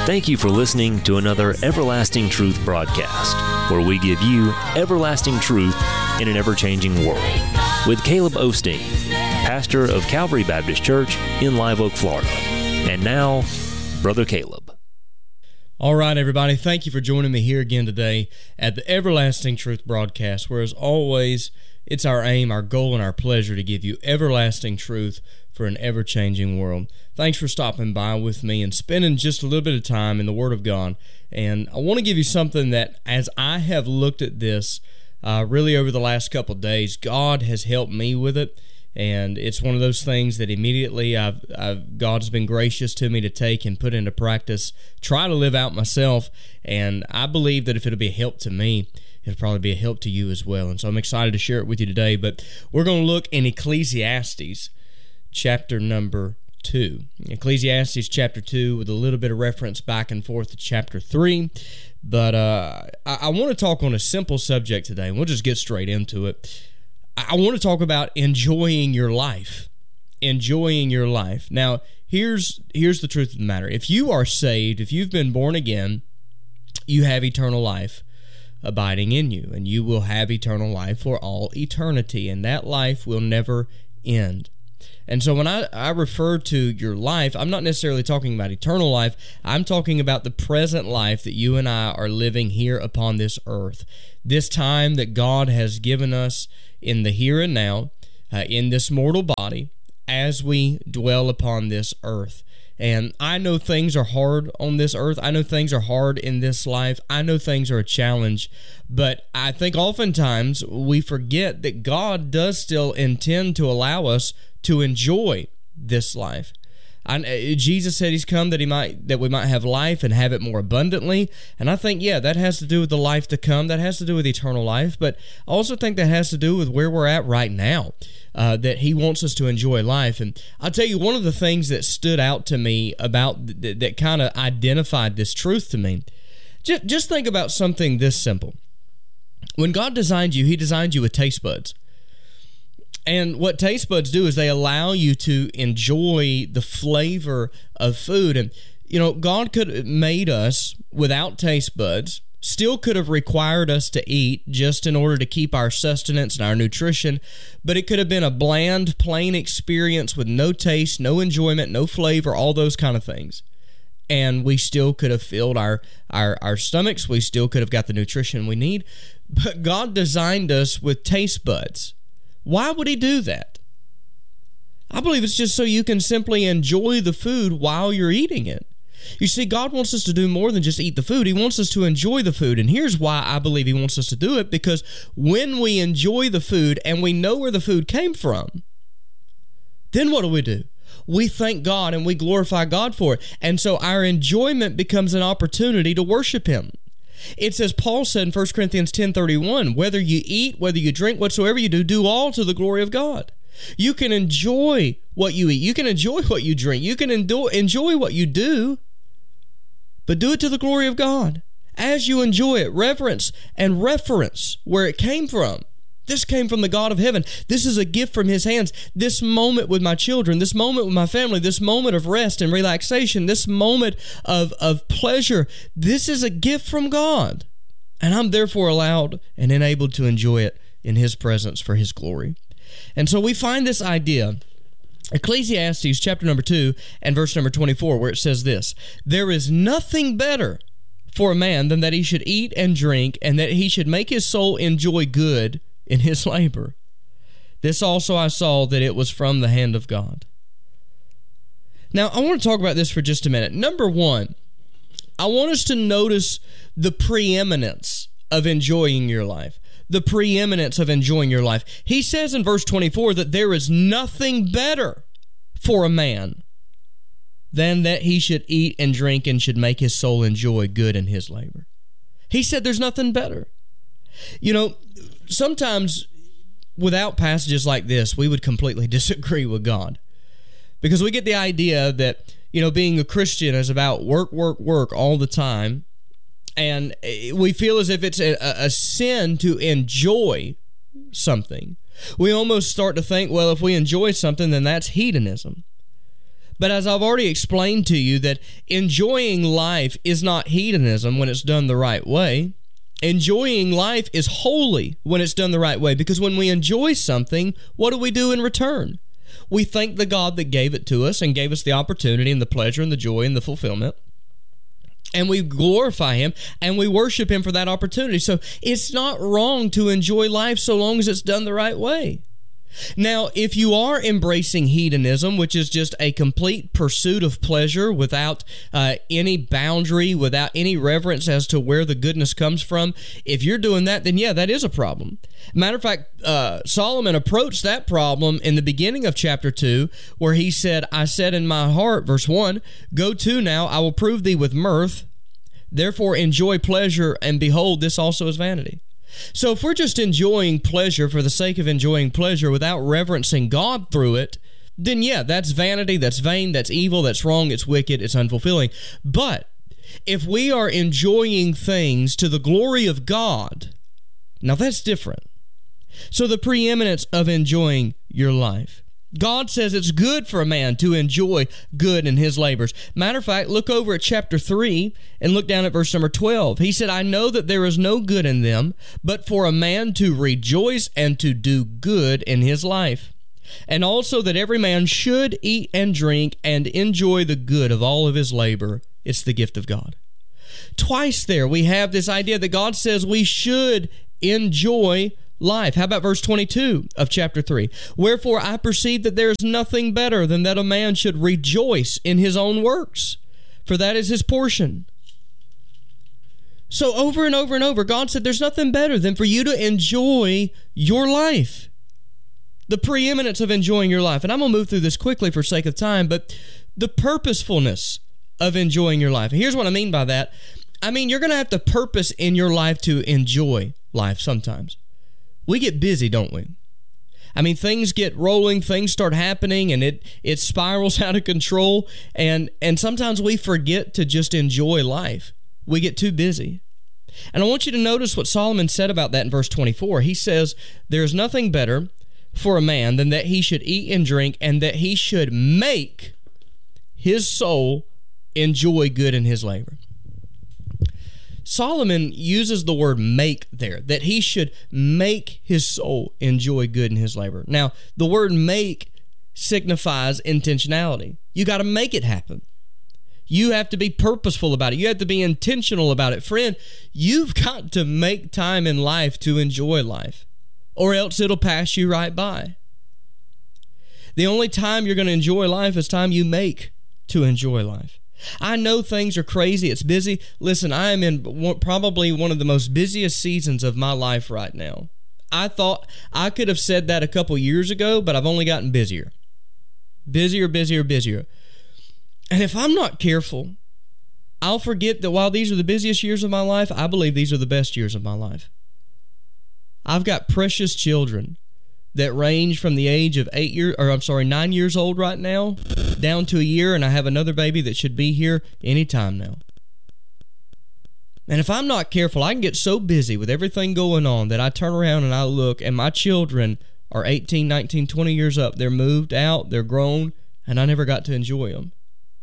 Thank you for listening to another Everlasting Truth broadcast, where we give you everlasting truth in an ever-changing world, with Caleb Osteen, pastor of Calvary Baptist Church in Live Oak, Florida. And now, Brother Caleb. All right, everybody, thank you for joining me here again today at the Everlasting Truth broadcast, where as always, it's our aim, our goal, and our pleasure to give you everlasting truth for an ever-changing world. Thanks for stopping by with me and spending just a little bit of time in the Word of God. And I want to give you something that, as I have looked at this really over the last couple of days, God has helped me with it. And it's one of those things that immediately God's been gracious to me to take and put into practice, try to live out myself. And I believe that if it'll be a help to me, it'll probably be a help to you as well. And so I'm excited to share it with you today. But we're going to look in Ecclesiastes chapter number 2. Ecclesiastes chapter 2 with a little bit of reference back and forth to chapter 3. But I want to talk on a simple subject today, and we'll just get straight into it. I want to talk about enjoying your life. Enjoying your life. Now, here's the truth of the matter. If you are saved, if you've been born again, you have eternal life abiding in you, and you will have eternal life for all eternity, and that life will never end. And so when I refer to your life, I'm not necessarily talking about eternal life. I'm talking about the present life that you and I are living here upon this earth. This time that God has given us in the here and now, in this mortal body, as we dwell upon this earth. And I know things are hard on this earth. I know things are hard in this life. I know things are a challenge. But I think oftentimes we forget that God does still intend to allow us to enjoy this life. Jesus said He's come that we might have life and have it more abundantly. And I think, that has to do with the life to come. That has to do with eternal life. But I also think that has to do with where we're at right now, that He wants us to enjoy life. And I'll tell you, one of the things that stood out to me about that kind of identified this truth to me, just think about something this simple. When God designed you, He designed you with taste buds. And what taste buds do is they allow you to enjoy the flavor of food. And, God could have made us without taste buds, still could have required us to eat just in order to keep our sustenance and our nutrition, but it could have been a bland, plain experience with no taste, no enjoyment, no flavor, all those kind of things. And we still could have filled our stomachs. We still could have got the nutrition we need. But God designed us with taste buds. Why would He do that? I believe it's just so you can simply enjoy the food while you're eating it. You see, God wants us to do more than just eat the food. He wants us to enjoy the food. And here's why I believe He wants us to do it, because when we enjoy the food and we know where the food came from, then what do? We thank God and we glorify God for it. And so our enjoyment becomes an opportunity to worship Him. It's as Paul said in 1 Corinthians 10:31, whether you eat, whether you drink, whatsoever you do, do all to the glory of God. You can enjoy what you eat. You can enjoy what you drink. You can enjoy what you do, but do it to the glory of God. As you enjoy it, reverence and reference where it came from. This came from the God of heaven. This is a gift from His hands. This moment with my children, this moment with my family, this moment of rest and relaxation, this moment of pleasure, this is a gift from God. And I'm therefore allowed and enabled to enjoy it in His presence for His glory. And so we find this idea, Ecclesiastes chapter number 2 and verse number 24, where it says this, there is nothing better for a man than that he should eat and drink, and that he should make his soul enjoy good in his labor. This also I saw that it was from the hand of God. Now, I want to talk about this for just a minute. Number one, I want us to notice the preeminence of enjoying your life. The preeminence of enjoying your life. He says in verse 24 that there is nothing better for a man than that he should eat and drink and should make his soul enjoy good in his labor. He said there's nothing better. Sometimes without passages like this, we would completely disagree with God, because we get the idea that, being a Christian is about work, work, work all the time, and we feel as if it's a sin to enjoy something. We almost start to think, well, if we enjoy something, then that's hedonism. But as I've already explained to you, that enjoying life is not hedonism when it's done the right way. Enjoying life is holy when it's done the right way, because when we enjoy something, what do we do in return? We thank the God that gave it to us and gave us the opportunity and the pleasure and the joy and the fulfillment. And we glorify Him and we worship Him for that opportunity. So it's not wrong to enjoy life so long as it's done the right way. Now, if you are embracing hedonism, which is just a complete pursuit of pleasure without any boundary, without any reverence as to where the goodness comes from, if you're doing that, then yeah, that is a problem. Matter of fact, Solomon approached that problem in the beginning of chapter 2, where he said, I said in my heart, verse 1, go to now, I will prove thee with mirth, therefore enjoy pleasure, and behold, this also is vanity. So if we're just enjoying pleasure for the sake of enjoying pleasure without reverencing God through it, then yeah, that's vanity, that's vain, that's evil, that's wrong, it's wicked, it's unfulfilling. But if we are enjoying things to the glory of God, now that's different. So the preeminence of enjoying your life. God says it's good for a man to enjoy good in his labors. Matter of fact, look over at chapter 3 and look down at verse number 12. He said, I know that there is no good in them, but for a man to rejoice and to do good in his life. And also that every man should eat and drink and enjoy the good of all of his labor. It's the gift of God. Twice there we have this idea that God says we should enjoy life. How about verse 22 of chapter 3? Wherefore I perceive that there is nothing better than that a man should rejoice in his own works, for that is his portion. So over and over and over, God said there's nothing better than for you to enjoy your life. The preeminence of enjoying your life. And I'm going to move through this quickly for sake of time, but the purposefulness of enjoying your life. And here's what I mean by that. I mean, you're going to have to purpose in your life to enjoy life sometimes. We get busy, don't we? I mean, things get rolling, things start happening, and it spirals out of control, and sometimes we forget to just enjoy life. We get too busy. And I want you to notice what Solomon said about that in verse 24. He says, there is nothing better for a man than that he should eat and drink, and that he should make his soul enjoy good in his labor. Solomon uses the word make there, that he should make his soul enjoy good in his labor. Now, the word make signifies intentionality. You got to make it happen. You have to be purposeful about it. You have to be intentional about it. Friend, you've got to make time in life to enjoy life, or else it'll pass you right by. The only time you're going to enjoy life is time you make to enjoy life. I know things are crazy. It's busy. Listen, I am in probably one of the most busiest seasons of my life right now. I thought I could have said that a couple years ago, but I've only gotten busier. Busier. And if I'm not careful, I'll forget that while these are the busiest years of my life, I believe these are the best years of my life. I've got precious children that range from the age of 9 years old right now, down to a year, and I have another baby that should be here anytime now. And if I'm not careful, I can get so busy with everything going on that I turn around and I look, and my children are 18, 19, 20 years up. They're moved out, they're grown, and I never got to enjoy them.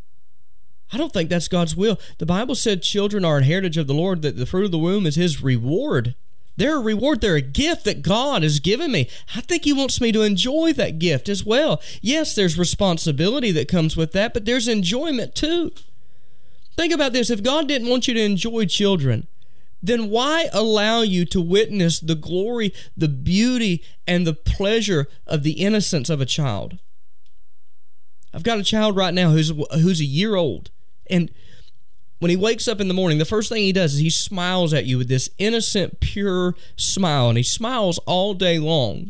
I don't think that's God's will. The Bible said children are an heritage of the Lord, that the fruit of the womb is His reward. They're a reward. They're a gift that God has given me. I think He wants me to enjoy that gift as well. Yes, there's responsibility that comes with that, but there's enjoyment too. Think about this. If God didn't want you to enjoy children, then why allow you to witness the glory, the beauty, and the pleasure of the innocence of a child? I've got a child right now who's a year old, and when he wakes up in the morning, the first thing he does is he smiles at you with this innocent, pure smile, and he smiles all day long.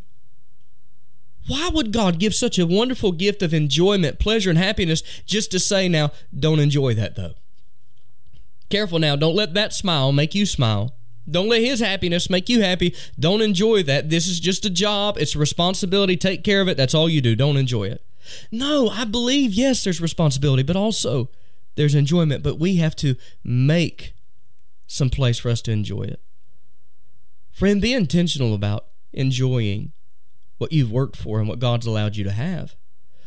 Why would God give such a wonderful gift of enjoyment, pleasure, and happiness just to say, now, don't enjoy that, though? Careful now, don't let that smile make you smile. Don't let His happiness make you happy. Don't enjoy that. This is just a job. It's a responsibility. Take care of it. That's all you do. Don't enjoy it. No, I believe, yes, there's responsibility, but also there's enjoyment, but we have to make some place for us to enjoy it. Friend, be intentional about enjoying what you've worked for and what God's allowed you to have.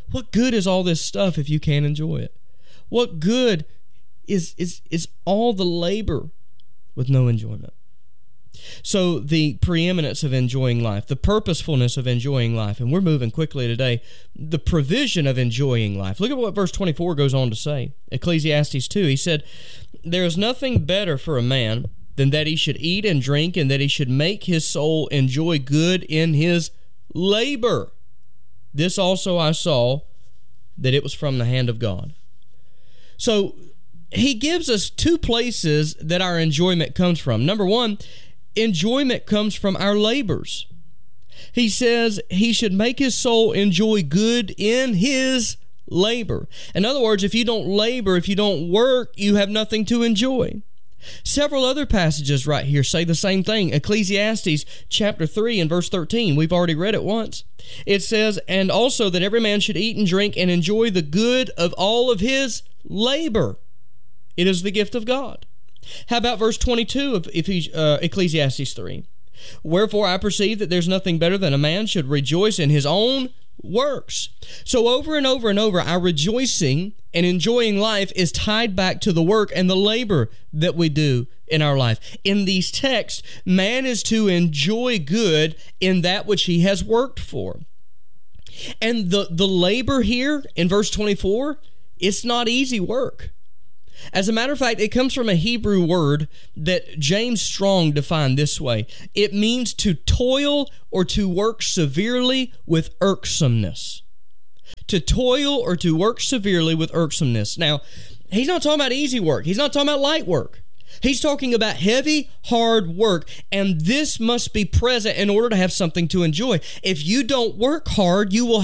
What good is all this stuff if you can't enjoy it? What good is all the labor with no enjoyment? So the preeminence of enjoying life, the purposefulness of enjoying life, and we're moving quickly today, the provision of enjoying life. Look at what verse 24 goes on to say. Ecclesiastes 2, he said, there is nothing better for a man than that he should eat and drink, and that he should make his soul enjoy good in his labor. This also I saw, that it was from the hand of God. So he gives us two places that our enjoyment comes from. Number one, enjoyment comes from our labors. He says he should make his soul enjoy good in his labor. In other words, if you don't labor, if you don't work, you have nothing to enjoy. Several other passages right here say the same thing. Ecclesiastes chapter 3 and verse 13. We've already read it once. It says, and also that every man should eat and drink and enjoy the good of all of his labor. It is the gift of God. How about verse 22 of Ecclesiastes 3? Wherefore I perceive that there's nothing better than a man should rejoice in his own works. So over and over and over, our rejoicing and enjoying life is tied back to the work and the labor that we do in our life. In these texts, man is to enjoy good in that which he has worked for. And the labor here in verse 24, it's not easy work. As a matter of fact, it comes from a Hebrew word that James Strong defined this way. It means to toil or to work severely with irksomeness. To toil or to work severely with irksomeness. Now, he's not talking about easy work. He's not talking about light work. He's talking about heavy, hard work, and this must be present in order to have something to enjoy. If you don't work hard, you will